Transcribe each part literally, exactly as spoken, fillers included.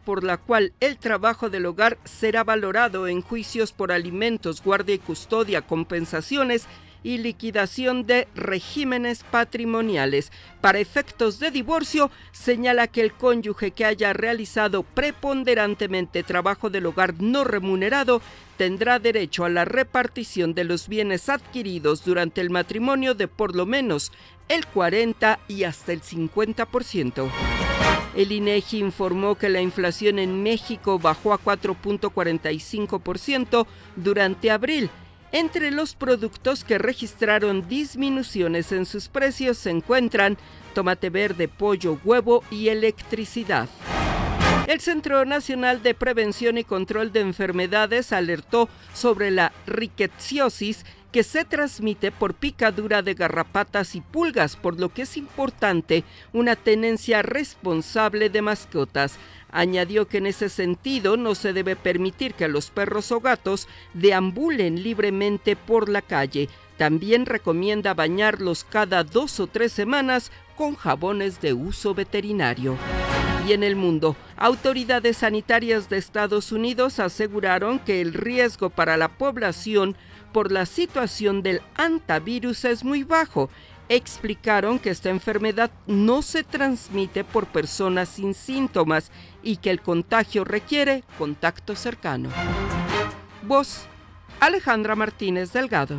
por la cual el trabajo del hogar será valorado en juicios por alimentos, guardia y custodia, compensaciones y liquidación de regímenes patrimoniales. Para efectos de divorcio, señala que el cónyuge que haya realizado preponderantemente trabajo del hogar no remunerado tendrá derecho a la repartición de los bienes adquiridos durante el matrimonio de por lo menos el cuarenta y hasta el cincuenta por ciento. El INEGI informó que la inflación en México bajó a cuatro punto cuarenta y cinco por ciento durante abril. Entre los productos que registraron disminuciones en sus precios se encuentran tomate verde, pollo, huevo y electricidad. El Centro Nacional de Prevención y Control de Enfermedades alertó sobre la rickettsiosis, que se transmite por picadura de garrapatas y pulgas, por lo que es importante una tenencia responsable de mascotas. Añadió que en ese sentido no se debe permitir que los perros o gatos deambulen libremente por la calle. También recomienda bañarlos cada dos o tres semanas con jabones de uso veterinario. Y en el mundo, autoridades sanitarias de Estados Unidos aseguraron que el riesgo para la población por la situación del hantavirus es muy bajo. Explicaron que esta enfermedad no se transmite por personas sin síntomas y que el contagio requiere contacto cercano. Voz, Alejandra Martínez Delgado.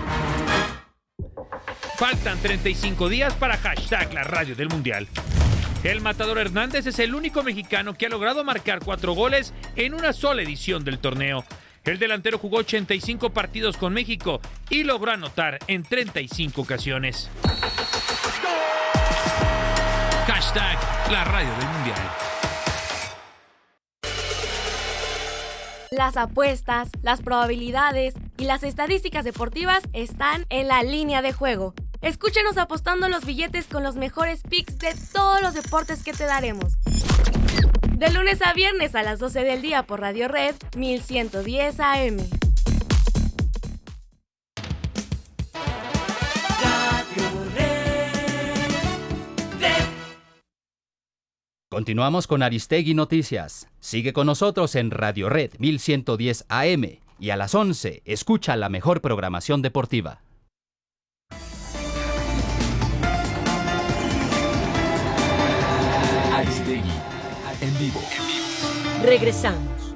Faltan treinta y cinco días para hashtag la radio del Mundial. El Matador Hernández es el único mexicano que ha logrado marcar cuatro goles en una sola edición del torneo. El delantero jugó ochenta y cinco partidos con México y logró anotar en treinta y cinco ocasiones. Hashtag la radio del Mundial. Las apuestas, las probabilidades y las estadísticas deportivas están en La Línea de Juego. Escúchenos apostando los billetes con los mejores picks de todos los deportes que te daremos. De lunes a viernes a las doce del día por Radio Red mil ciento diez A M. Continuamos con Aristegui Noticias. Sigue con nosotros en Radio Red mil ciento diez A M y a las once escucha la mejor programación deportiva. Aristegui, en vivo. Regresamos.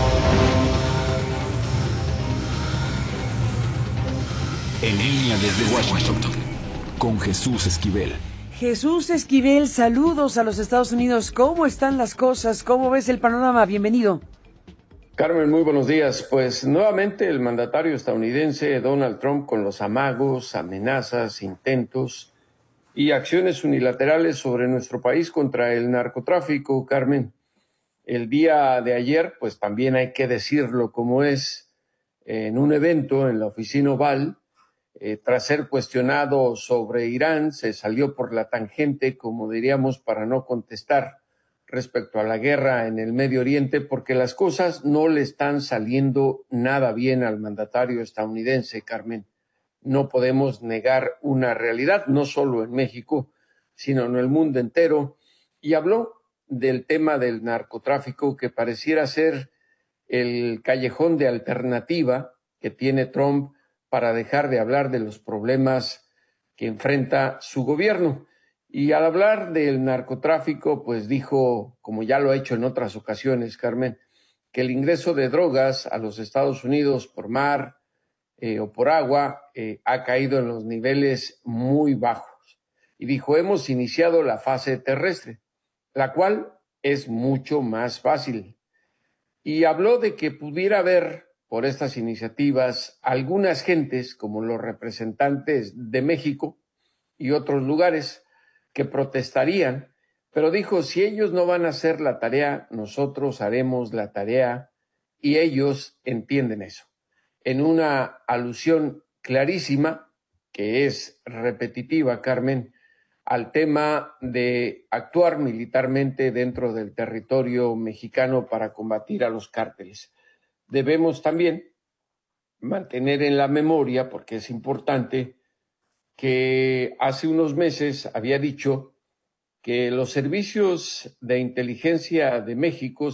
En línea desde Washington, con Jesús Esquivel. Jesús Esquivel, saludos a los Estados Unidos. ¿Cómo están las cosas? ¿Cómo ves el panorama? Bienvenido. Carmen, muy buenos días. Pues nuevamente el mandatario estadounidense Donald Trump con los amagos, amenazas, intentos y acciones unilaterales sobre nuestro país contra el narcotráfico, Carmen. El día de ayer, pues también hay que decirlo como es, en un evento en la oficina Oval, eh, tras ser cuestionado sobre Irán, se salió por la tangente, como diríamos, para no contestar respecto a la guerra en el Medio Oriente, porque las cosas no le están saliendo nada bien al mandatario estadounidense, Carmen. No podemos negar una realidad, no solo en México, sino en el mundo entero. Y habló del tema del narcotráfico, que pareciera ser el callejón de alternativa que tiene Trump para dejar de hablar de los problemas que enfrenta su gobierno. Y al hablar del narcotráfico, pues dijo, como ya lo ha hecho en otras ocasiones, Carmen, que el ingreso de drogas a los Estados Unidos por mar eh, o por agua eh, ha caído en los niveles muy bajos. Y dijo, hemos iniciado la fase terrestre, la cual es mucho más fácil. Y habló de que pudiera haber por estas iniciativas algunas gentes, como los representantes de México y otros lugares, que protestarían, pero dijo, si ellos no van a hacer la tarea, nosotros haremos la tarea, y ellos entienden eso. En una alusión clarísima, que es repetitiva, Carmen, al tema de actuar militarmente dentro del territorio mexicano para combatir a los cárteles. Debemos también mantener en la memoria, porque es importante, que hace unos meses había dicho que los servicios de inteligencia de México